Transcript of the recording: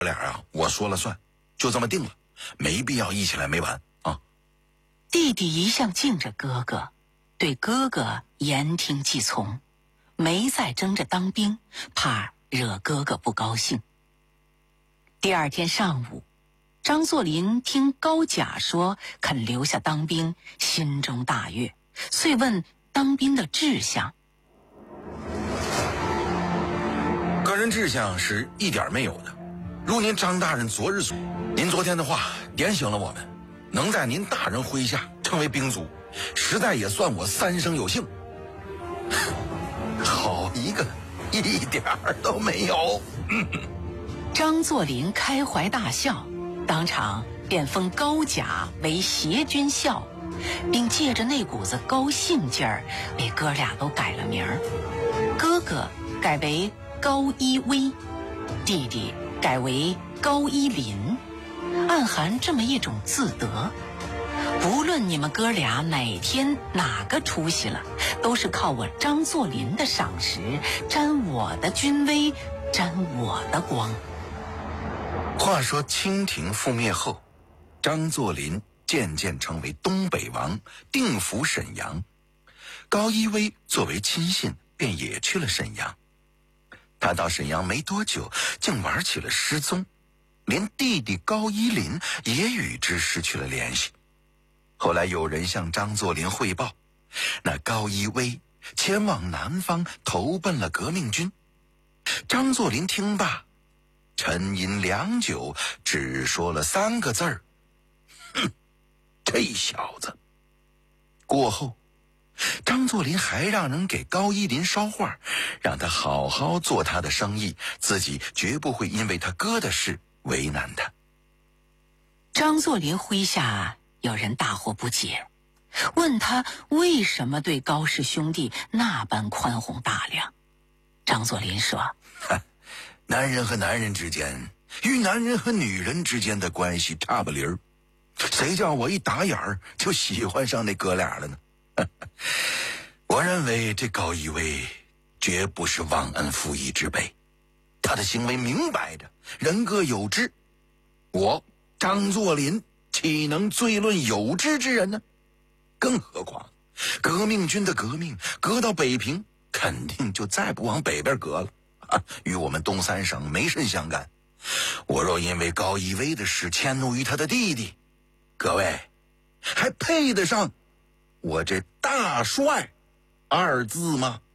俩啊，我说了算，就这么定了，没必要一起来没完啊。 弟弟一向敬着哥哥，对哥哥言听计从，没再争着当兵，怕惹哥哥不高兴。第二天上午，张作霖听高甲说肯留下当兵，心中大悦，遂问当兵的志向。 个人志向是一点没有的，如您张大人昨日所，您昨天的话点醒了我们，能在您大人麾下成为兵卒，实在也算我三生有幸。好一个，一点儿都没有。 张作霖开怀大笑，当场便封高甲为协军校，并借着那股子高兴劲儿，给哥俩都改了名儿。哥哥改为高一威，弟弟改为高一林，暗含这么一种自得。不论你们哥俩哪天哪个出息了，都是靠我张作霖的赏识，沾我的军威，沾我的光。 话说清廷覆灭后，张作霖渐渐成为东北王，定府沈阳。高一威作为亲信，便也去了沈阳。他到沈阳没多久，竟玩起了失踪，连弟弟高一林也与之失去了联系。后来有人向张作霖汇报，那高一威前往南方投奔了革命军。张作霖听罢，沉吟良久，只说了3个字儿：哼，这小子。过后，张作霖还让人给高一林捎话，让他好好做他的生意，自己绝不会因为他哥的事为难他。 张作霖麾下有人大惑不解，问他为什么对高氏兄弟那般宽宏大量。张作霖说： 男人和男人之间，与男人和女人之间的关系差不离儿，谁叫我一打眼儿就喜欢上那哥俩了呢？我认为这高一威绝不是忘恩负义之辈，他的行为明摆着人各有志，我张作霖岂能罪论有志之人呢？更何况革命军的革命革到北平，肯定就再不往北边革了，与我们东三省没甚相干。我若因为高一威的事迁怒于他的弟弟，各位还配得上我这大帅2字吗？